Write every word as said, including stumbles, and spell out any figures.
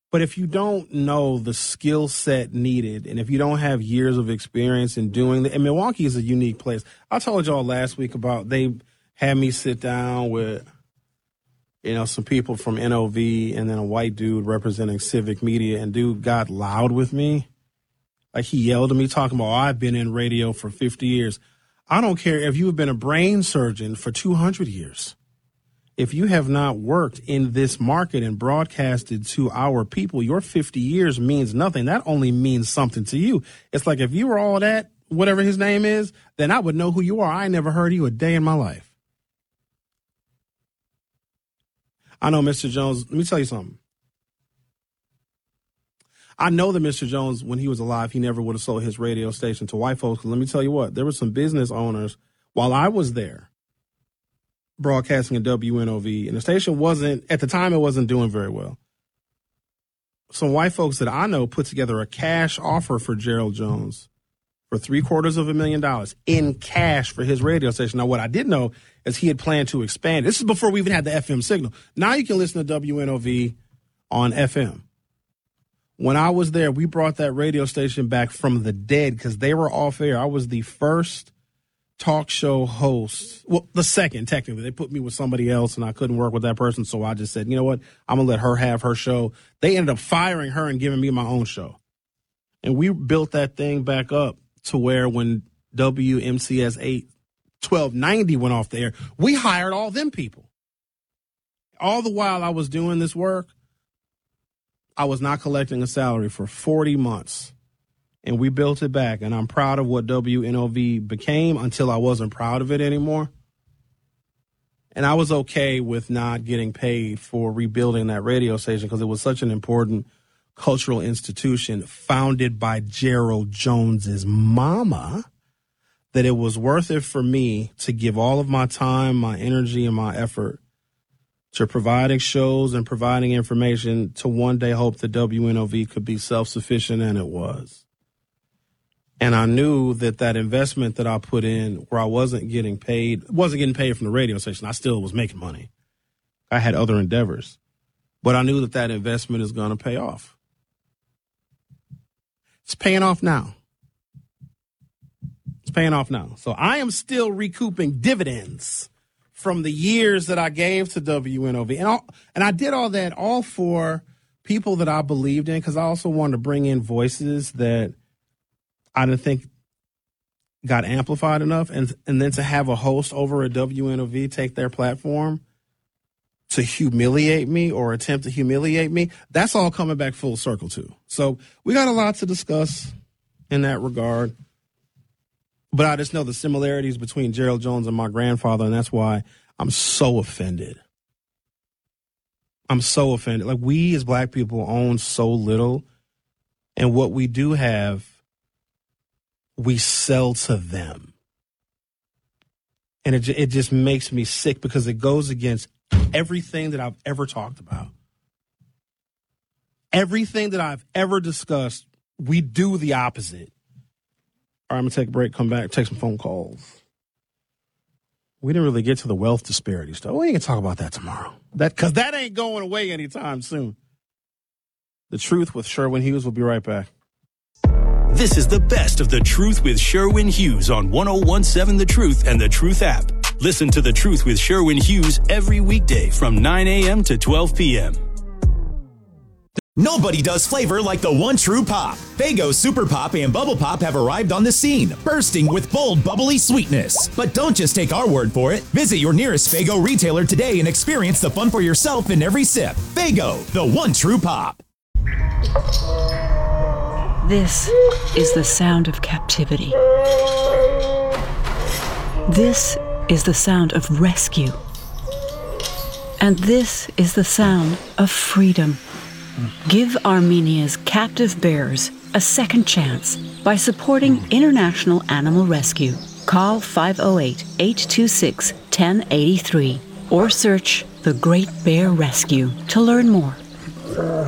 But if you don't know the skill set needed, and if you don't have years of experience in doing that, and Milwaukee is a unique place. I told y'all last week about they had me sit down with, you know, some people from N O V and then a white dude representing Civic Media, and dude got loud with me. Like he yelled at me talking about, oh, I've been in radio for fifty years. I don't care if you've been a brain surgeon for two hundred years. If you have not worked in this market and broadcasted to our people, your fifty years means nothing. That only means something to you. It's like if you were all that, whatever his name is, then I would know who you are. I never heard of you a day in my life. I know Mister Jones. Let me tell you something. I know that Mister Jones, when he was alive, he never would have sold his radio station to white folks. 'Cause let me tell you what, there were some business owners while I was there broadcasting at W N O V, and the station wasn't, at the time, it wasn't doing very well. Some white folks that I know put together a cash offer for Gerald Jones for three quarters of a million dollars in cash for his radio station. Now, what I did know is he had planned to expand. This is before we even had the F M signal. Now you can listen to W N O V on F M. When I was there, we brought that radio station back from the dead because they were off air. I was the first talk show host. Well, the second, technically. They put me with somebody else, and I couldn't work with that person, so I just said, you know what? I'm going to let her have her show. They ended up firing her and giving me my own show. And we built that thing back up to where when W M C S eight twelve ninety went off the air, we hired all them people. All the while I was doing this work, I was not collecting a salary for forty months. And we built it back, and I'm proud of what W N O V became until I wasn't proud of it anymore. And I was okay with not getting paid for rebuilding that radio station because it was such an important cultural institution founded by Gerald Jones's mama that it was worth it for me to give all of my time, my energy, and my effort to providing shows and providing information to one day hope that W N O V could be self-sufficient, and it was. And I knew that that investment that I put in where I wasn't getting paid, wasn't getting paid from the radio station. I still was making money. I had other endeavors. But I knew that that investment is going to pay off. It's paying off now. It's paying off now. So I am still recouping dividends from the years that I gave to W N O V. And, all, and I did all that all for people that I believed in because I also wanted to bring in voices that I didn't think got amplified enough. And, and then to have a host over at W N O V take their platform to humiliate me or attempt to humiliate me, that's all coming back full circle too. So we got a lot to discuss in that regard. But I just know the similarities between Gerald Jones and my grandfather, and that's why I'm so offended. I'm so offended. Like, we as black people own so little, and what we do have, we sell to them. And it, it just makes me sick because it goes against everything that I've ever talked about. Everything that I've ever discussed, we do the opposite. All right, I'm going to take a break, come back, take some phone calls. We didn't really get to the wealth disparity stuff. We ain't going to talk about that tomorrow. That because that ain't going away anytime soon. The Truth with Sherwin Hughes. We'll be right back. This is the best of The Truth with Sherwin Hughes on one oh one seven The Truth and The Truth app. Listen to The Truth with Sherwin Hughes every weekday from nine a.m. to twelve p.m. Nobody does flavor like the one true pop. Faygo Super Pop and Bubble Pop have arrived on the scene, bursting with bold, bubbly sweetness. But don't just take our word for it. Visit your nearest Faygo retailer today and experience the fun for yourself in every sip. Faygo, the one true pop. This is the sound of captivity. This is the sound of rescue. And this is the sound of freedom. Give Armenia's captive bears a second chance by supporting International Animal Rescue. Call five oh eight, eight two six, one oh eight three or search The Great Bear Rescue to learn more.